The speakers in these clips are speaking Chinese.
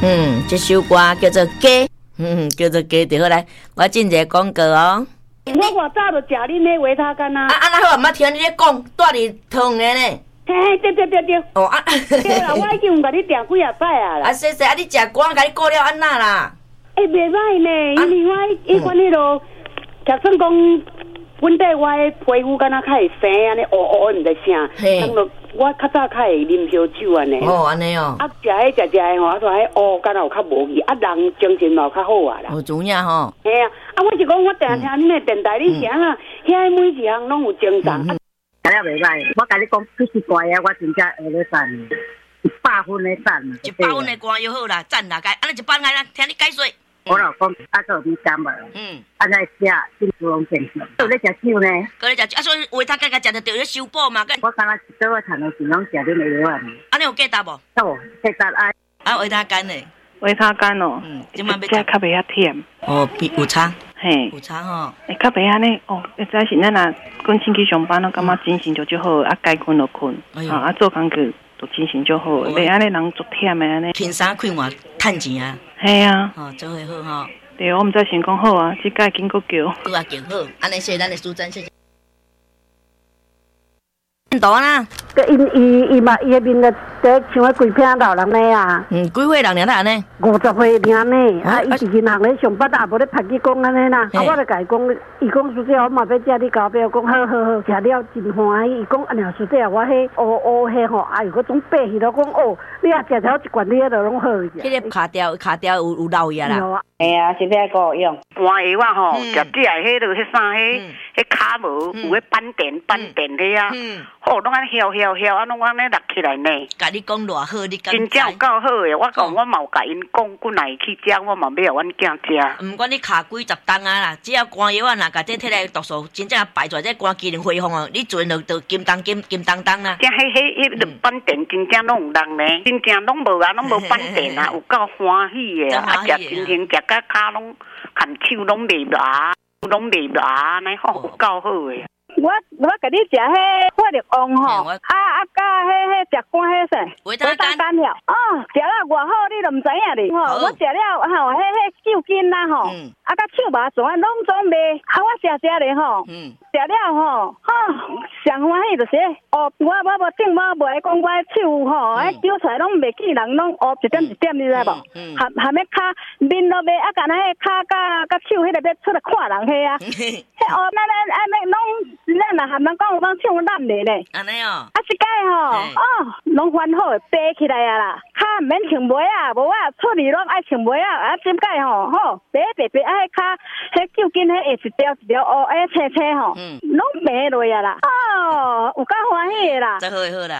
这首歌叫做《鸡》，叫做《鸡》就好来，我进一个广告哦。 我早就食恁迄维他干啊。 那好，毋捌听你咧讲，住伫汤的呢。 嘿，对。 哦对啦，我已经有甲你订几啊摆啊啦。 谢，你食光，甲你顾了安那啦？ 袂歹呢，因为我迄款迄落，假算讲本地我的皮肤敢若较会生安尼，乌毋知啥。当落我较早较会啉烧酒安尼。 哦，安尼哦。 食迄的吼，说迄乌敢若有较无去，人精神嘛有较好啊啦。 有主影吼。 嘿啊，我是讲我定听恁的电台，你啥啊？遐每一项拢有精神。 食了袂歹，我甲你讲，必须乖啊！我真正会咧赞，100分咧赞。 100分的歌又好啦，赞啦，该安尼100来啦，听你解说。 我老公个有你甘无？安尼食，进猪笼健康。有咧食酒呢？ 搁咧食，所以维他该食着着咧修补嘛。 我敢若一个月产的是拢食恁的药啊。 安尼有价值无？ 有，价值爱。 维他干呢？ 维他干哦， 即摆要较袂遐甜。 哦，有差。 嘿， 有差吼。 较袂安尼哦，实在是咱若赶紧去上班，我感觉精神就好，该困就困，做工课就精神就好，袂安尼人足忝的安尼。 拼衫开换趁钱啊！ 系啊， 做伙好吼。 对，我毋知想讲好啊，即届经过叫。 搁啊叫好，安尼谢咱的苏珍谢谢。多啦。 个伊嘛，伊个面个在像个规片老人呢啊。 几岁人尔安尼 ？50岁尔呢。伊是银行咧上班，也无咧拍去讲安尼啦。我就甲伊讲，伊讲师姐，我嘛要食你糕饼，讲好，食了真欢喜。伊讲啊，娘师姐，我迄乌迄吼，哎呦，嗰种白去了，讲哦，你也食了一罐，你迄都拢好去。 迄个卡条有老呀啦。 系啊，现在个用换药啊吼，食只迄落迄啥迄骹无有迄斑点迄啊，好拢安翘，啊拢安尼落起来呢。 甲你讲偌好，你敢真正有够好诶！我讲我嘛有甲因讲，过来去食，我嘛要互阮囝食。 毋管你卡几十担啊啦，只要肝药啊，若甲这摕来毒素，真正排出来，这肝机能恢复哦。你做就金当当啦。 即迄斑点真正拢有人呢，真正拢无啊，拢无斑点啊，有够欢喜诶！啊，食真行，食甲骹拢含手拢袂麻，安尼好有够好诶！ 我甲你食迄活力旺吼，甲迄食肝迄啥？ 维他干了。哦，食了偌好，你都毋知影哩。吼，我食了吼，迄酒精啦吼，甲手麻酸拢总袂。我食咧吼，食了吼，上欢喜就是哦，我无正我袂讲我手吼，酒出来拢袂记人拢一点一点，你知无？含迄骹面落袂甲那骹甲手迄个要出来看人迄啊，迄咱拢。咱若含人讲有讲唱烂咧咧， 安尼哦。 即摆吼，拢烦恼爬起来啊啦，骹毋免穿袜啊，无啊出去拢爱穿袜啊。即摆吼，白啊，迄酒精迄一条乌青吼，拢白落啊啦。有够欢喜啦。 真好啦。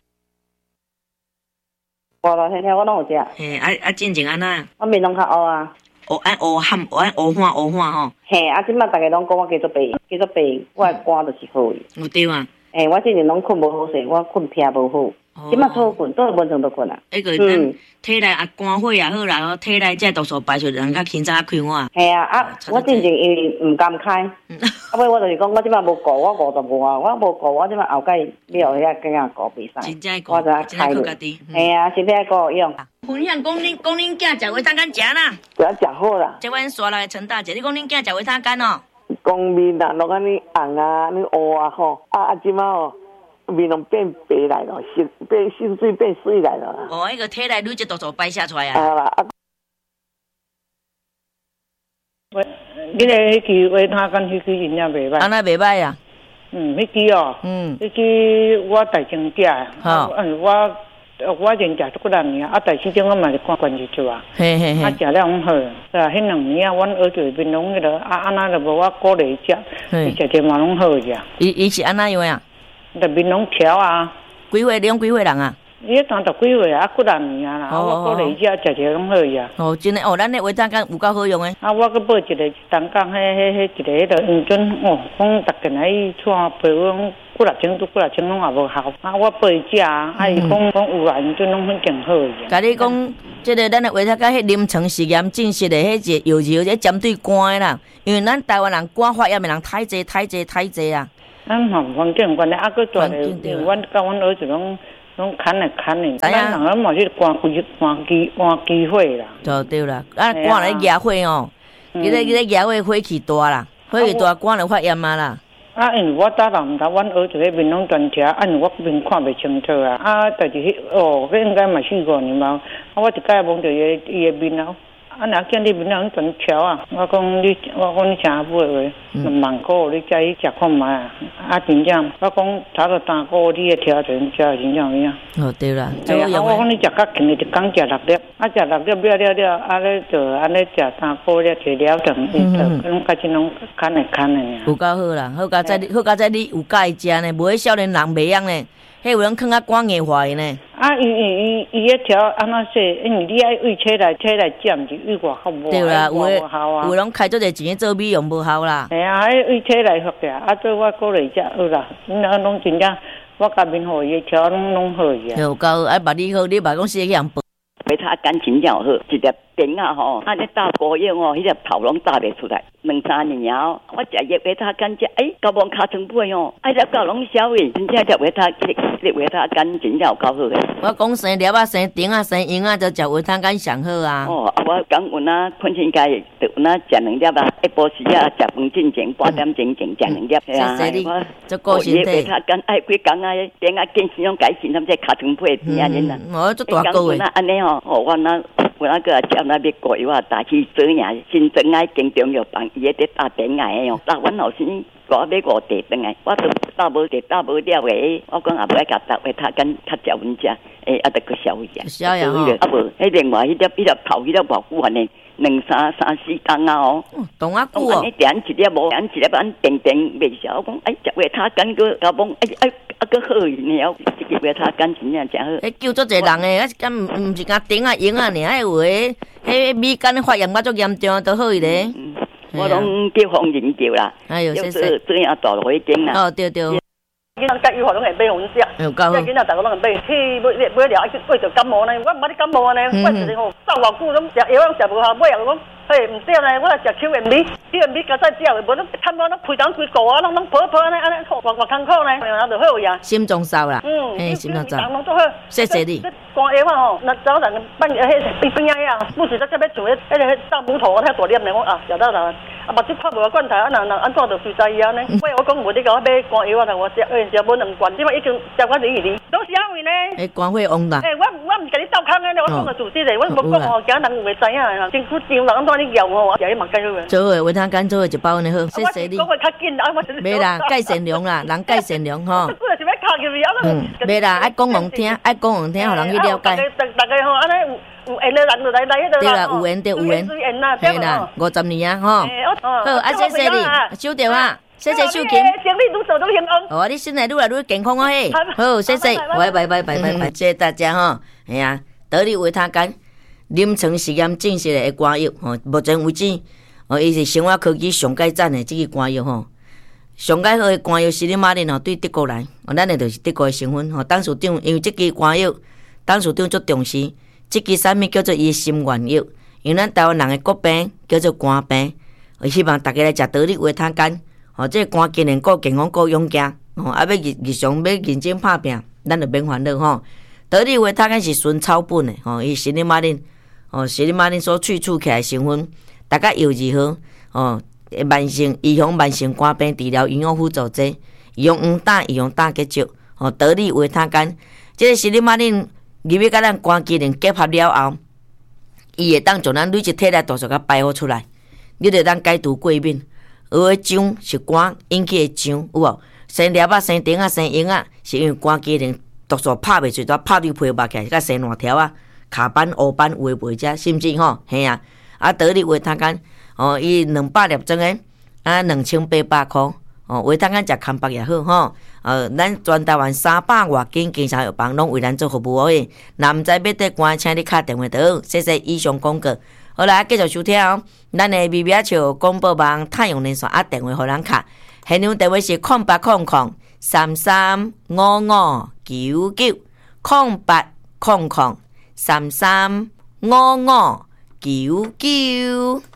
我老天我拢有食。 嘿，进前安那？ 我面拢较乌啊。 乌化吼。 嘿，即摆大家拢讲我叫做白，我的肝就是好诶。 有对啊。 我之前拢困无好势，我困听无好，即摆错困，倒文章都困啊。 迄个咱体内肝火也好啦，体内这毒素排出，人较轻松开花。 系啊，我之前因为毋甘开，尾我就是讲，我即摆无顾，我55啊，我无顾，我即摆后盖了遐囝顾比赛，我才开了。系啊，身体还够用。 分享讲恁囝食维他干食啦， 不要食好啦。 这阮刷来陈大姐，你讲恁囝食维他干哦？ 讲面啊，拢安尼红啊，安尼乌啊吼，即摆吼面拢变白来了，心水变水来了。 迄个体内累积毒素排泄出来啊。啦。 你个迄支维他干迄支真正袂歹。 安那袂歹啊？ 迄支哦。迄支我大正食的。我连食足几年但是种我嘛是看关节就啊。 嘿。 食了拢好，是啊，迄2年阮儿子面拢迄个安那就无我鼓励食，伊食者嘛拢好食。 伊是安那样啊？ 就面拢条啊。 几岁人啊？ 伊迄30几岁啊，几年啊啦，我鼓励食者拢好食。 真诶，咱诶维他干有够好用诶。 我搁买一个东港迄一个迄个黄准讲逐个来带陪我讲。几六千拢也无效，我陪食，伊讲有啦，就拢很正好个。 甲你讲，即个咱的维他干迄临床实验证实的，迄个药这针对肝的啦，因为咱台湾人肝发炎的人太济啊。 咱环境有关系，搁住咧，阮甲阮儿子拢拢砍来砍的，咱人啊嘛是关机会啦。 就对啦，啊，赶来野火哦，伊咧野火火气大啦，火气大赶来发炎啊啦。 啊，因为我早人毋知，阮儿子迄边拢专车，因为我面看袂清楚啊。啊，但是迄应该嘛4-5年嘛。啊，我一摆望到伊的面啊。啊，若见你面拢全条啊！我讲你请买话，2万块你再去食看觅啊！啊，真正，我讲差不多3个月你的条真正真正有影。 哦，对啦， 我讲你食较轻的，一工食6粒，啊食6粒了，啊咧就安尼食3个月就了等，拢开始拢砍的。 有够好啦，好佳在你有介意食呢，无迄少年人袂样呢。迄有人囥啊赶硬化的呢。 啊，伊迄条安怎说？因为你爱为车来占，就为外口无。 对啦，有人开足侪钱做美容无效啦。 系啊，迄为车来学的啊，做我过来遮好啦。拢真正，我甲面好伊条拢好伊啊。 有够爱把你好，你把讲写去人报。 维他干真正好，一粒电啊吼，啊你打高药哦，迄粒头拢打袂出来。2-3年后，我食药维他干只，到望尻川尾哦，了到拢消诶，真正食维他干真正有够好诶。 我讲生粒啊、生丁啊、生秧啊，就食维他干上好啊。 哦，我讲有哪困身家就有哪食2粒啊，下晡时啊食饭进前8点钟前食2粒。 谢谢你，这顾身体。 维他干几工啊，点啊健身拢改善，咱这尻川尾边啊人啊。 我做大个诶。 安尼吼，我有那个接那要过我打去做嘢，新增爱经中药房，伊喺打电话的哦。那阮老师我要5地转来，我都打无了个，我讲也无爱甲打维他干较少阮食，啊得个消呀。 消呀吼。 啊无，迄另外迄粒头迄粒偌久安尼，2-3-4冬啊哦。 冻啊久哦。 安尼点一粒无，点一粒安定袂消。我讲食维他干个甲讲个好呢，这个维他干真正真好。 迄救足侪人诶，啊敢毋是甲顶啊用啊尔，还有诶，迄米干发炎较足严重都好伊咧。 我拢叫方人叫啦。 哎呦，谢谢。 这样大落去经啦。 哦，对。 囡仔甲幼学拢会买互阮食，囡仔逐个拢会买，去买了为着感冒呢，我毋捌你感冒呢，我一日吼走偌久拢食药拢食无效，尾啊讲，嘿毋对呢，我来食 QMB 加再食的，无拢差不多拢肺肠规个啊，拢破安尼偌艰苦呢，然后就好呀。 心脏燥啦，心脏燥。 拢做好， 谢谢你。 肝药啊吼，那早上半夜迄边仔啊，不是在这边像迄个大骨头啊，遐大粒呢，我啊食到啦。啊，目睭看无罐头，啊，人安怎就随在伊安尼？我讲无你甲我买肝药啊，同我食，食无2罐，即摆已经食我2年，都是安为呢？ 肝血旺啦。 我毋甲你斗空的，我讲个自私的，我无讲吼，惊人袂知影，辛苦丈人安怎你摇吼，食迄嘛介好个。 做诶，维他干做诶1包呢好，谢谢你。 我讲较紧啦， 袂啦，介善良啦，人介善良吼。袂啦，爱讲人听，互人去了解。 大家吼，安尼有缘的人就来迄度。 对啦，有缘对有缘。嘿啦，50年啊吼。好，啊谢谢你，收着啊，谢谢秀琴。 生意愈做愈兴旺。 哦，你身体愈来愈健康哦嘿。好，谢谢，拜，谢谢大家吼。哎呀，得力维他干，临床实验证实的肝药吼，目前为止，伊是生活科技上界赞的这个肝药吼。上界好的肝药是你马林吼，对德国来，咱的就是德国的成分吼。董事长因为这支肝药，董事长足重视，这支产品叫做伊心原药，因为咱台湾人的国病叫做肝病，希望大家来食得力维他干，吼，这肝机能够健康够勇敢，吼，啊要日常要认真拍拼，咱就免烦恼吼。得力维他干是纯草本的，吼，伊是你马林，是你马林所萃取起来成分，大家药二号，预防慢性肝病，治疗营养副作用，用黄胆，用胆结石，得力维他干，这个是你马林入去甲咱肝机能结合了后，伊会当从咱累积体内毒素甲排好出来，你就当解除过敏。而肿是肝引起的肿，有无？生粒啊、生丁啊、生秧啊，是因为肝机能毒素拍袂出，都拍对皮肉起来，甲生烂条啊、骹板、乌板有诶袂遮，甚至吼，嘿啊，啊得力维他干。伊200粒装诶，啊2800块。维他干食康巴也好吼。咱全台湾300外间经销药房拢为咱做服务诶。若毋知要得关，请你敲电话倒。谢谢以上广告。好啦，继续收听哦。咱诶微微笑广播网太阳连线啊，电话互咱敲。现场电话是0800335599 0800335599。